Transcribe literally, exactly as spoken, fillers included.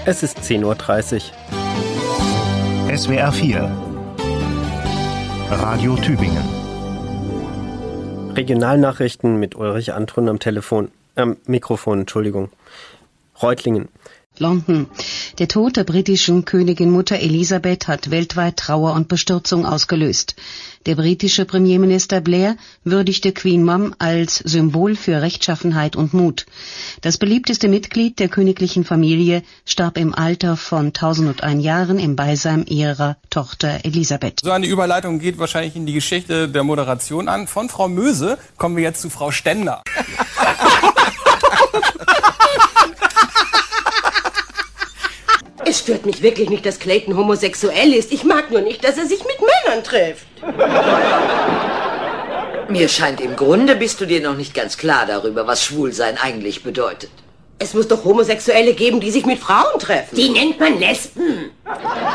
Es ist zehn Uhr dreißig. S W R vier Radio Tübingen. Regionalnachrichten mit Ulrich Antrun am Telefon, ähm, Mikrofon, Entschuldigung. Reutlingen. London. Der Tod der britischen Königin Mutter Elisabeth hat weltweit Trauer und Bestürzung ausgelöst. Der britische Premierminister Blair würdigte Queen Mum als Symbol für Rechtschaffenheit und Mut. Das beliebteste Mitglied der königlichen Familie starb im Alter von tausendundeins Jahren im Beisein ihrer Tochter Elisabeth. So eine Überleitung geht wahrscheinlich in die Geschichte der Moderation an. Von Frau Möse kommen wir jetzt zu Frau Stender. Es stört mich wirklich nicht, dass Clayton homosexuell ist. Ich mag nur nicht, dass er sich mit Männern trifft. Mir scheint, im Grunde bist du dir noch nicht ganz klar darüber, was Schwulsein eigentlich bedeutet. Es muss doch Homosexuelle geben, die sich mit Frauen treffen. Die nennt man Lesben.